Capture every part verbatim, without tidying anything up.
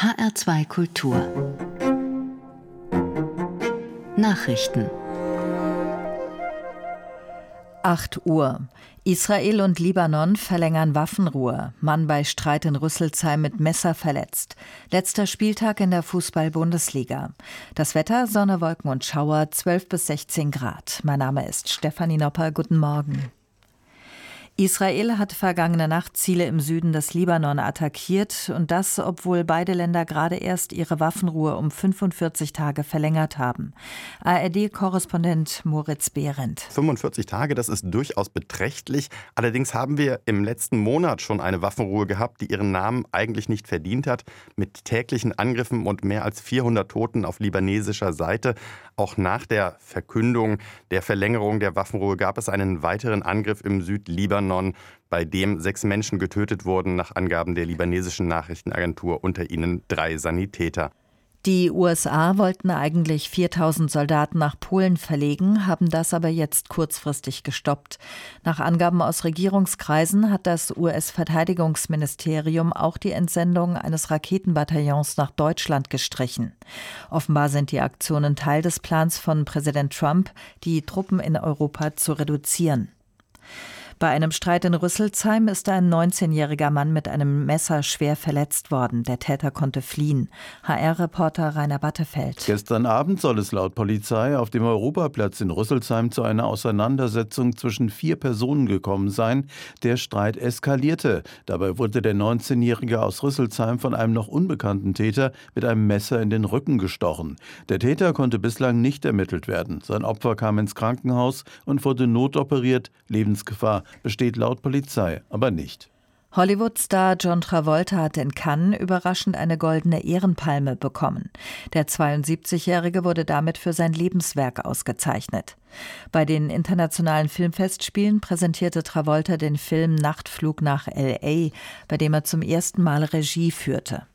H R zwei Kultur Nachrichten. acht Uhr. Israel und Libanon verlängern Waffenruhe. Mann bei Streit in Rüsselsheim mit Messer verletzt. Letzter Spieltag in der Fußball-Bundesliga. Das Wetter, Sonne, Wolken und Schauer, zwölf bis sechzehn Grad. Mein Name ist Stefanie Nopper. Guten Morgen. Israel hat vergangene Nacht Ziele im Süden des Libanon attackiert und das, obwohl beide Länder gerade erst ihre Waffenruhe um fünfundvierzig Tage verlängert haben. A R D-Korrespondent Moritz Behrendt. fünfundvierzig Tage, das ist durchaus beträchtlich. Allerdings haben wir im letzten Monat schon eine Waffenruhe gehabt, die ihren Namen eigentlich nicht verdient hat, mit täglichen Angriffen und mehr als vierhundert Toten auf libanesischer Seite. Auch nach der Verkündung der Verlängerung der Waffenruhe gab es einen weiteren Angriff im Südlibanon, bei dem sechs Menschen getötet wurden, nach Angaben der libanesischen Nachrichtenagentur, unter ihnen drei Sanitäter. Die U S A wollten eigentlich viertausend Soldaten nach Polen verlegen, haben das aber jetzt kurzfristig gestoppt. Nach Angaben aus Regierungskreisen hat das U S-Verteidigungsministerium auch die Entsendung eines Raketenbataillons nach Deutschland gestrichen. Offenbar sind die Aktionen Teil des Plans von Präsident Trump, die Truppen in Europa zu reduzieren. Bei einem Streit in Rüsselsheim ist ein neunzehnjähriger Mann mit einem Messer schwer verletzt worden. Der Täter konnte fliehen. H R-Reporter Rainer Battefeld. Gestern Abend soll es laut Polizei auf dem Europaplatz in Rüsselsheim zu einer Auseinandersetzung zwischen vier Personen gekommen sein. Der Streit eskalierte. Dabei wurde der neunzehnjährige aus Rüsselsheim von einem noch unbekannten Täter mit einem Messer in den Rücken gestochen. Der Täter konnte bislang nicht ermittelt werden. Sein Opfer kam ins Krankenhaus und wurde notoperiert. Lebensgefahr besteht laut Polizei aber nicht. Hollywood-Star John Travolta hat in Cannes überraschend eine goldene Ehrenpalme bekommen. Der zweiundsiebzigjährige wurde damit für sein Lebenswerk ausgezeichnet. Bei den internationalen Filmfestspielen präsentierte Travolta den Film Nachtflug nach L A, bei dem er zum ersten Mal Regie führte.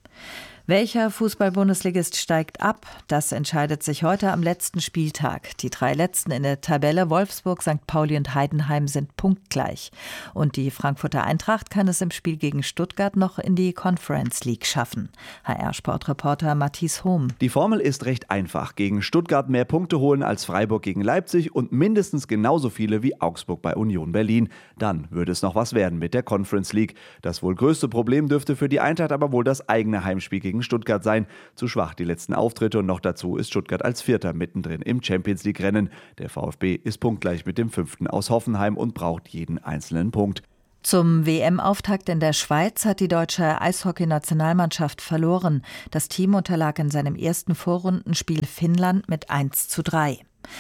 Welcher Fußball-Bundesligist steigt ab? Das entscheidet sich heute am letzten Spieltag. Die drei letzten in der Tabelle, Wolfsburg, Sankt Pauli und Heidenheim, sind punktgleich. Und die Frankfurter Eintracht kann es im Spiel gegen Stuttgart noch in die Conference League schaffen. H R-Sportreporter Matthias Hohm. Die Formel ist recht einfach. Gegen Stuttgart mehr Punkte holen als Freiburg gegen Leipzig und mindestens genauso viele wie Augsburg bei Union Berlin. Dann würde es noch was werden mit der Conference League. Das wohl größte Problem dürfte für die Eintracht aber wohl das eigene Heimspiel gegen Stuttgart sein. Zu schwach die letzten Auftritte und noch dazu ist Stuttgart als Vierter mittendrin im Champions-League-Rennen. Der VfB ist punktgleich mit dem Fünften aus Hoffenheim und braucht jeden einzelnen Punkt. Zum W M-Auftakt in der Schweiz hat die deutsche Eishockey-Nationalmannschaft verloren. Das Team unterlag in seinem ersten Vorrundenspiel Finnland mit eins zu drei.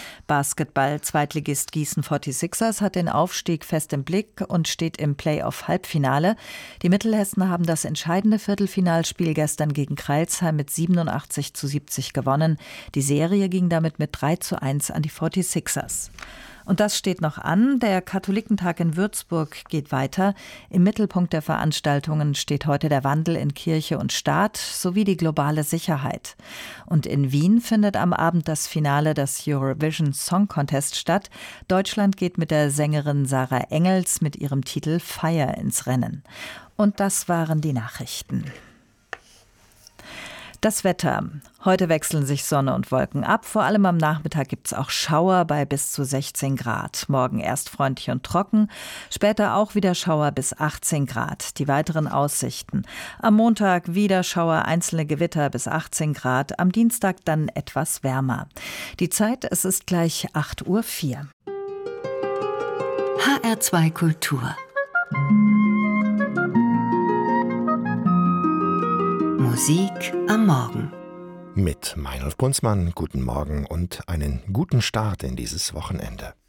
Basketball-Zweitligist Gießen forty-sixers hat den Aufstieg fest im Blick und steht im Playoff-Halbfinale. Die Mittelhessen haben das entscheidende Viertelfinalspiel gestern gegen Crailsheim mit siebenundachtzig zu siebzig gewonnen. Die Serie ging damit mit drei zu eins an die forty-sixers. Und das steht noch an. Der Katholikentag in Würzburg geht weiter. Im Mittelpunkt der Veranstaltungen steht heute der Wandel in Kirche und Staat sowie die globale Sicherheit. Und in Wien findet am Abend das Finale des Eurovision Song Contest statt. Deutschland geht mit der Sängerin Sarah Engels mit ihrem Titel Fire ins Rennen. Und das waren die Nachrichten. Das Wetter. Heute wechseln sich Sonne und Wolken ab. Vor allem am Nachmittag gibt es auch Schauer bei bis zu sechzehn Grad. Morgen erst freundlich und trocken, später auch wieder Schauer bis achtzehn Grad. Die weiteren Aussichten. Am Montag wieder Schauer, einzelne Gewitter bis achtzehn Grad. Am Dienstag dann etwas wärmer. Die Zeit, es ist gleich acht Uhr vier. H R zwei Kultur Musik am Morgen. Mit Meinolf Bunzmann, guten Morgen und einen guten Start in dieses Wochenende.